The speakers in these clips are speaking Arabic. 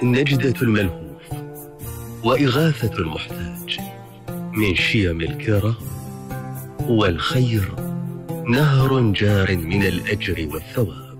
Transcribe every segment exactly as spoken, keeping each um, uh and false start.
نجدة الملهوف وإغاثة المحتاج، من شيم الكرى والخير نهر جار من الأجر والثواب.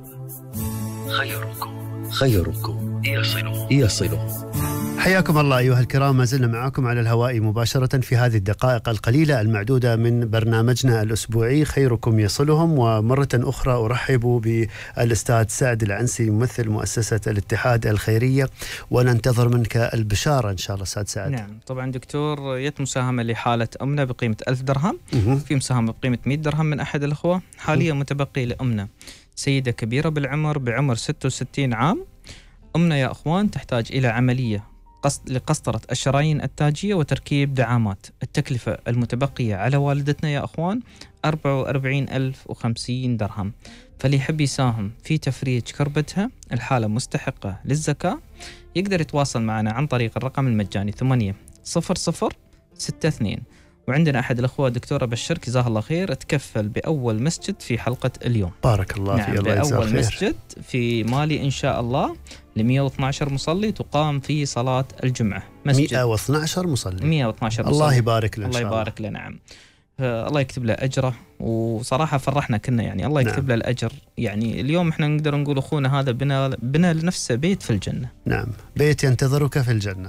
خيركم خيركم يصله يصله. حياكم الله أيها الكرام، ما زلنا معكم على الهواء مباشرة في هذه الدقائق القليلة المعدودة من برنامجنا الأسبوعي خيركم يصلهم. ومرة أخرى أرحب بالأستاذ سعد العنسي ممثل مؤسسة الاتحاد الخيرية، وننتظر منك البشارة إن شاء الله أستاذ سعد. نعم طبعا دكتور، يت مساهمة لحالة أمنا بقيمة ألف درهم، في مساهمة بقيمة مئة درهم من أحد الأخوة. حاليا متبقي لأمنا سيدة كبيرة بالعمر بعمر ستة وستين عام. أمنا يا أخوان تحتاج إلى عملية قصد لقسطرة الشرايين التاجية وتركيب دعامات. التكلفة المتبقية على والدتنا يا أخوان أربعة وأربعين ألف وخمسين درهم. فاللي يحب يساهم في تفريج كربتها، الحالة مستحقة للزكاة، يقدر يتواصل معنا عن طريق الرقم المجاني ثمانية صفر صفر ستة اثنين. وعندنا أحد الأخوة دكتورة بشرك جزاه الله خير تكفل بأول مسجد في حلقة اليوم. بارك الله نعم في الله يجزاه بأول خير. مسجد في مالي إن شاء الله ل مئة واثني عشر مصلي تقام في صلاة الجمعة. مسجد مئة واثني عشر مصلي. مئة واثني عشر مصلي. الله يبارك له إن الله شاء الله. يبارك له. نعم الله يكتب له أجره، وصراحة فرحنا كنا يعني الله يكتب نعم. له الأجر. يعني اليوم احنا نقدر نقول أخونا هذا بنى بنى لنفسه بيت في الجنة. نعم، بيت ينتظرك في الجنة.